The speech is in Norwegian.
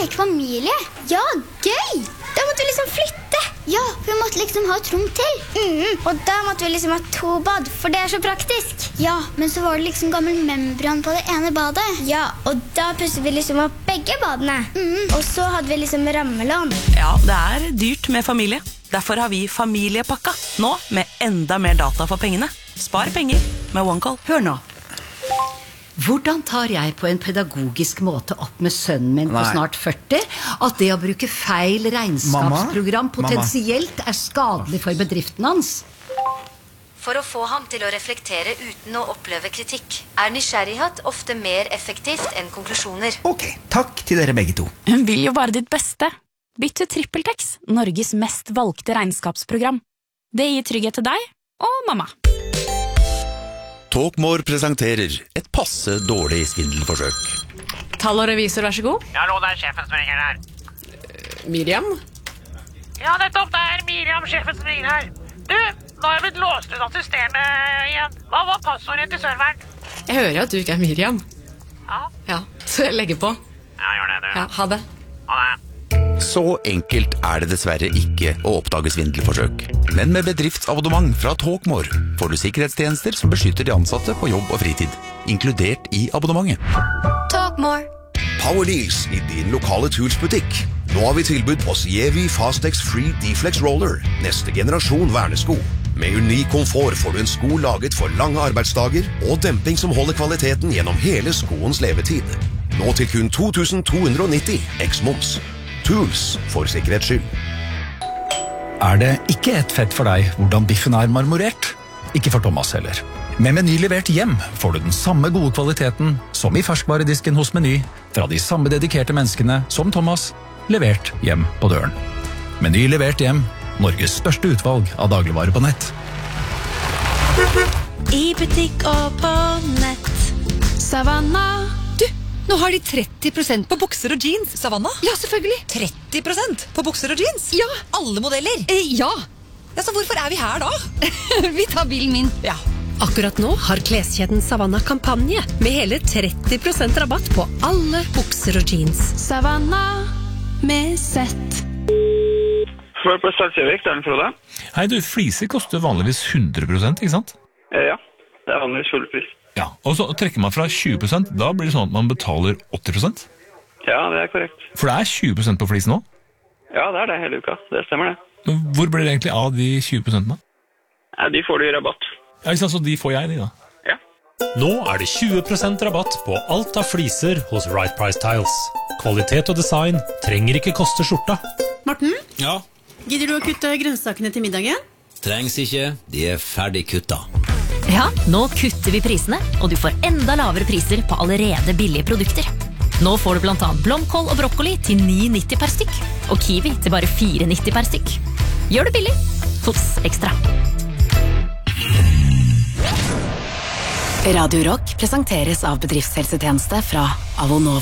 leke familie. Ja, gøy! Da måtte vi liksom flytte. Ja, vi måtte liksom ha et rom til. Og da måtte vi liksom ha 2 bad, for det så praktisk. Ja, men så var det liksom gammel membran på det ene badet. Ja, og da pusset vi liksom opp begge badene. Og så hadde vi liksom rammelån. Ja, det dyrt med familie. Derfor har vi familiepakka, nå med enda mer data for pengene. Spar penger med OneCall. Hør nå. Hvordan tar jeg på en pedagogisk måte opp med sønnen min på snart 40 at det å bruke feil regnskapsprogram potensielt skadelig for bedriften hans? For å få ham til å reflektere uten å oppleve kritikk nysgjerrighet ofte mer effektivt enn konklusjoner. Ok, takk til dere begge to. Hun vil jo bare ditt beste. Bytt til TrippelTex, Norges mest valgte regnskapsprogram. Det gir trygghet til deg og mamma. Talkmore presenterer et passe dårlig svindelforsøk. Tall og revisor, vær så god. Ja, hallo, det sjefen som ringer her. Miriam? Ja, nettopp, det Miriam, sjefen som ringer her. Du, nå har jeg blitt låst ut av systemet igjen. Hva var passordet til serveren? Jeg hører at du ikke Miriam. Ja, så jeg legger på. Ja, gjør det, du. Ja, ha det. Ha det. Så enkelt det dessverre ikke å oppdage svindelforsøk. Men med bedriftsabonnement fra Talkmore får du sikkerhetstjenester som beskytter de ansatte på jobb og fritid, inkludert i abonnementet. Talkmore. Power Deals i din lokale Tools-butikk. Nå har vi tilbud på Sievi Fastex Free Deflex Roller, neste generasjon vernesko. Med unik komfort får du en sko laget for lange arbeidsdager og demping som holder kvaliteten gjennom hele skoens levetid. Nå til kun 2290 eks-moms. Tools for sikkerhets skyld. Det ikke et fett for deg hvordan biffen marmorert? Ikke for Thomas heller. Med Meny levert hjem får du den samme gode kvaliteten som i ferskvaredisken hos Meny, fra de samme dedikerte menneskene som Thomas, levert hjem på døren. Meny levert hjem, Norges største utvalg av dagligvarer på nett. I butikk og på nett. Savanna. Nå har de 30% på bukser og jeans, Savanna. Ja, selvfølgelig. 30% på bukser og jeans? Ja. Alle modeller? Ja. Så hvorfor vi her da? Vi tar bilen min. Ja. Akkurat nå har kleskjeden Savanna kampanje med hele 30% rabatt på alle bukser og jeans. Savanna med sett. Før på Salsjøvik, det Frode. Hei du, fliser koster vanligvis 100%, ikke sant? Ja, det vanligvis full pris. Ja, og så trekker man fra 20%, da blir det sånn at man betaler 80%? Ja, det korrekt. For det 20% på flisen nå? Ja, det det hele uka, det stemmer det. Hvor blir det egentlig av de 20%? Ja, de får du i rabatt. Ja, så de får jeg, de da? Ja. Nå det 20% rabatt på alt av fliser hos Right Price Tiles. Kvalitet og design trenger ikke koste skjorta. Morten? Ja? Gidder du å kutte grønnsakene til middagen? Trengs ikke, de ferdig kutta. Ja, nå kutter vi prisene, og du får enda lavere priser på allerede billige produkter. Nå får du blant annet blomkål og brokkoli til 9,90 per stykk, og kiwi til bare 4,90 per stykk. Gjør det billig hos Ekstra. Radio Rock presenteres av bedriftshelsetjeneste fra Avonova.